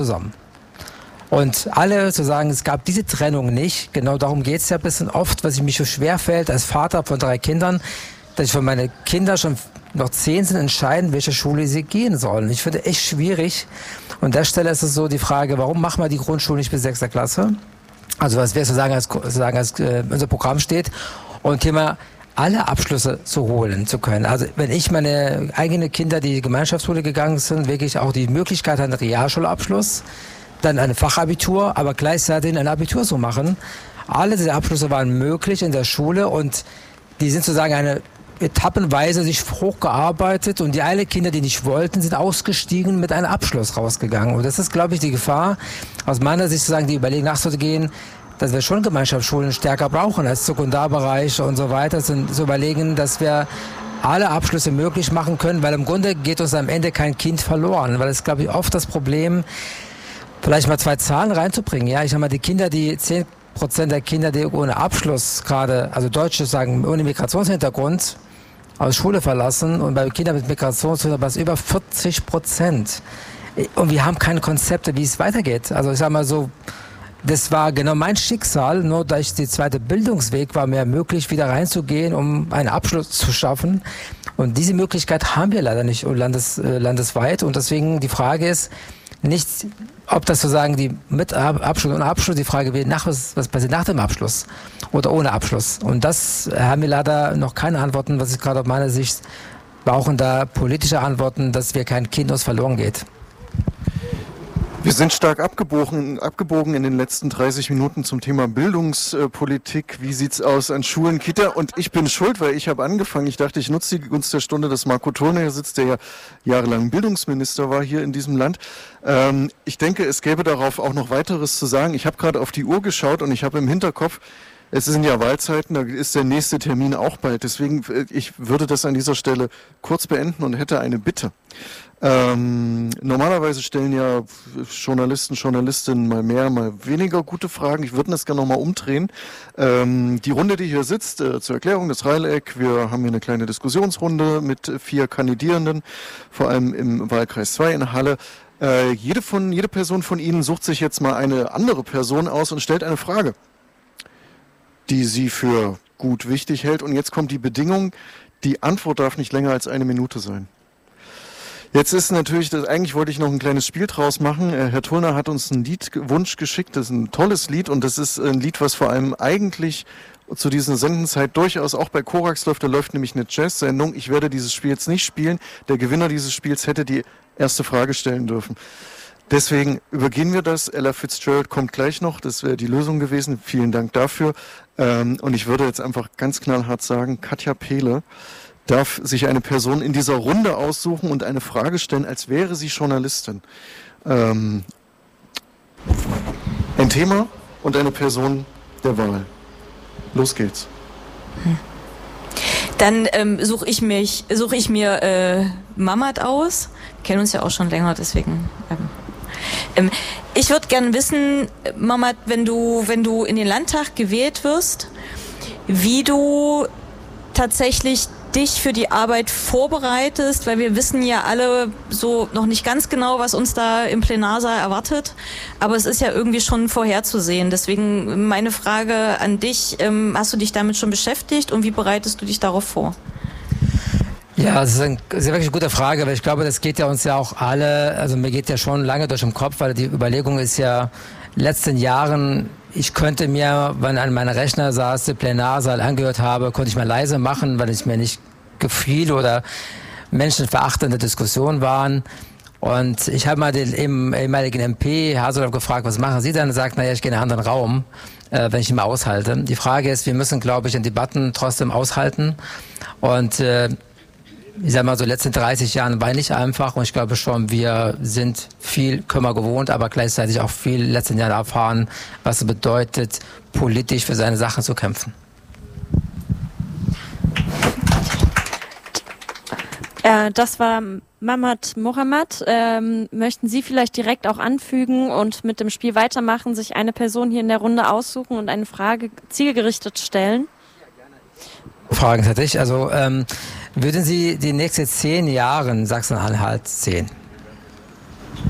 zusammen. Und alle zu sagen, es gab diese Trennung nicht, genau darum geht es ja ein bisschen oft, was mich so schwer fällt als Vater von 3 Kindern, dass ich für meine Kinder schon noch 10 sind, entscheiden, welche Schule sie gehen sollen. Ich finde echt schwierig. Und an der Stelle ist es so die Frage, warum machen wir die Grundschule nicht bis 6. Klasse? Also was wir so sagen, als unser Programm steht. Und Thema alle Abschlüsse zu holen zu können. Also wenn ich meine eigenen Kinder, die in die Gemeinschaftsschule gegangen sind, wirklich auch die Möglichkeit haben, einen Realschulabschluss, dann ein Fachabitur, aber gleichzeitig ein Abitur zu machen. Alle diese Abschlüsse waren möglich in der Schule und die sind sozusagen eine etappenweise sich hochgearbeitet und die alle Kinder, die nicht wollten, sind ausgestiegen mit einem Abschluss rausgegangen. Und das ist, glaube ich, die Gefahr, aus meiner Sicht sozusagen die Überlegung nachzugehen, dass wir schon Gemeinschaftsschulen stärker brauchen als Sekundarbereich und so weiter, zu überlegen, dass wir alle Abschlüsse möglich machen können, weil im Grunde geht uns am Ende kein Kind verloren, weil es, glaube ich, oft das Problem, vielleicht mal 2 Zahlen reinzubringen. Ja, ich sag mal, die Kinder, die 10% der Kinder, die ohne Abschluss gerade, also Deutsche sagen, ohne Migrationshintergrund aus Schule verlassen und bei Kindern mit Migrationshintergrund war es über 40%. Und wir haben keine Konzepte, wie es weitergeht. Also ich sag mal so, das war genau mein Schicksal, nur durch die zweite Bildungsweg war mir möglich, wieder reinzugehen, um einen Abschluss zu schaffen. Und diese Möglichkeit haben wir leider nicht landesweit. Und deswegen die Frage ist, nicht, ob das sozusagen die mit Abschluss und Abschluss, die Frage wird, was passiert nach dem Abschluss oder ohne Abschluss. Und das haben wir leider noch keine Antworten, was ich gerade aus meiner Sicht brauchen da politische Antworten, dass wir kein Kind uns verloren geht. Wir sind stark abgebogen in den letzten 30 Minuten zum Thema Bildungspolitik. Wie sieht's aus an Schulen, Kita? Und ich bin schuld, weil ich habe angefangen. Ich dachte, ich nutze die Gunst der Stunde, dass Marco Thurner hier sitzt, der ja jahrelang Bildungsminister war hier in diesem Land. Ich denke, es gäbe darauf auch noch weiteres zu sagen. Ich habe gerade auf die Uhr geschaut und ich habe im Hinterkopf, es sind ja Wahlzeiten, da ist der nächste Termin auch bald. Deswegen, ich würde das an dieser Stelle kurz beenden und hätte eine Bitte. Normalerweise stellen ja Journalisten, Journalistinnen mal mehr, mal weniger gute Fragen. Ich würde das gerne nochmal umdrehen. Die Runde, die hier sitzt, zur Erklärung, das Reileck, wir haben hier eine kleine Diskussionsrunde mit 4 Kandidierenden, vor allem im Wahlkreis 2 in Halle. Jede Person von Ihnen sucht sich jetzt mal eine andere Person aus und stellt eine Frage, die sie für gut wichtig hält. Und jetzt kommt die Bedingung, die Antwort darf nicht länger als 1 Minute sein. Jetzt ist natürlich, eigentlich wollte ich noch ein kleines Spiel draus machen. Herr Thurner hat uns einen Liedwunsch geschickt. Das ist ein tolles Lied und das ist ein Lied, was vor allem eigentlich zu dieser Sendenzeit durchaus auch bei Korax läuft. Da läuft nämlich eine Jazz-Sendung. Ich werde dieses Spiel jetzt nicht spielen. Der Gewinner dieses Spiels hätte die erste Frage stellen dürfen. Deswegen übergehen wir das. Ella Fitzgerald kommt gleich noch. Das wäre die Lösung gewesen. Vielen Dank dafür. Und ich würde jetzt einfach ganz knallhart sagen, Katja Pehle darf sich eine Person in dieser Runde aussuchen und eine Frage stellen, als wäre sie Journalistin. Ein Thema und eine Person der Wahl. Los geht's. Dann suche ich mir Mamat aus. Wir kennen uns ja auch schon länger, deswegen. Ich würde gerne wissen, Mamat, wenn du in den Landtag gewählt wirst, wie du tatsächlich dich für die Arbeit vorbereitest, weil wir wissen ja alle so noch nicht ganz genau, was uns da im Plenarsaal erwartet, aber es ist ja irgendwie schon vorherzusehen. Deswegen meine Frage an dich, hast du dich damit schon beschäftigt und wie bereitest du dich darauf vor? Ja, das ist eine sehr wirklich gute Frage, weil ich glaube, das geht ja uns ja auch alle, also mir geht ja schon lange durch den Kopf, weil die Überlegung ist ja, in den letzten Jahren, ich könnte mir, wenn an meinem Rechner saß, den Plenarsaal angehört habe, konnte ich mal leise machen, weil es mir nicht gefiel oder menschenverachtende Diskussionen waren. Und ich habe mal den ehemaligen MP Haseloff gefragt, was machen Sie denn? Er sagt, naja, ich gehe in einen anderen Raum, wenn ich ihn mal aushalte. Die Frage ist, wir müssen, glaube ich, in Debatten trotzdem aushalten. Und ich sag mal, so letzten 30 Jahren war nicht einfach und ich glaube schon, wir sind viel Kummer gewohnt, aber gleichzeitig auch viel letzten Jahren erfahren, was es bedeutet, politisch für seine Sachen zu kämpfen. Das war Mamat Mohammed. Möchten Sie vielleicht direkt auch anfügen und mit dem Spiel weitermachen, sich eine Person hier in der Runde aussuchen und eine Frage zielgerichtet stellen? Fragen tatsächlich. Also würden Sie die nächsten 10 Jahre in Sachsen-Anhalt sehen?